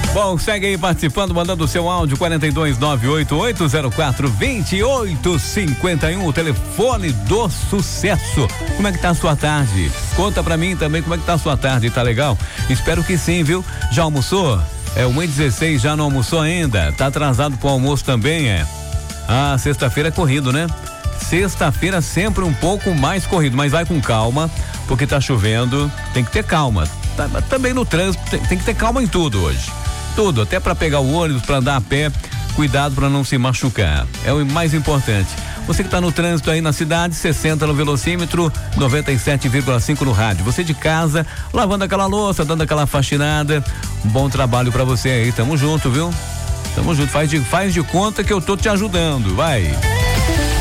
Bom, segue aí participando, mandando o seu áudio 42988042851, o telefone do sucesso. Como é que tá a sua tarde? Conta pra mim também como é que tá a sua tarde, tá legal? Espero que sim, viu? Já almoçou? É 1h16, já não almoçou ainda? Tá atrasado pro almoço também, é? Ah, sexta-feira é corrido, né? Sexta-feira sempre um pouco mais corrido, mas vai com calma, porque tá chovendo, tem que ter calma. Também no trânsito, tem que ter calma em tudo hoje. Tudo, até para pegar o ônibus, para andar a pé, cuidado para não se machucar. É o mais importante. Você que tá no trânsito aí na cidade, 60 no velocímetro, 97,5 no rádio. Você de casa, lavando aquela louça, dando aquela faxinada. Um bom trabalho para você aí. Tamo junto, viu? Tamo junto. Faz de conta que eu tô te ajudando. Vai.